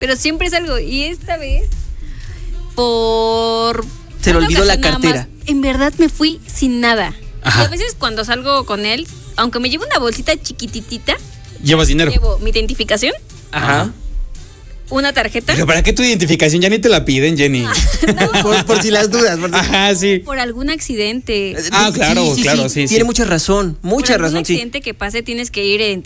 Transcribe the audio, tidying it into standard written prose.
pero siempre salgo. Y esta vez, se le olvidó la nada cartera. más, en verdad me fui sin nada. Ajá. Y a veces cuando salgo con él, aunque me llevo una bolsita chiquititita, ¿Llevas dinero? llevo mi identificación, Ajá. una tarjeta. Pero ¿para qué tu identificación? Ya ni te la piden, Jenny. Por si las dudas. Ajá, sí. Por algún accidente. Ah, claro, claro, sí. Tiene mucha razón, Por mucha algún razón, sí. accidente que pase, tienes que ir